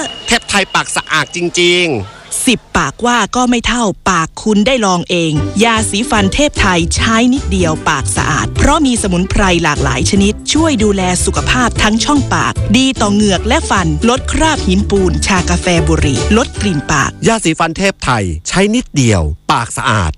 เทพไทยปากสะอาดจริงๆ 10 ปากว่าก็ไม่เท่าปากคุณได้ลองเองยาสีฟันเทพไทยใช้นิดเดียวปากสะอาดเพราะมีสมุนไพรหลากหลายชนิดช่วยดูแลสุขภาพทั้งช่องปากดีต่อเหงือกและฟันลดคราบหินปูนชากาแฟบุหรี่ลดกลิ่นปากยาสีฟันเทพไทยใช้นิดเดียวปากสะอาด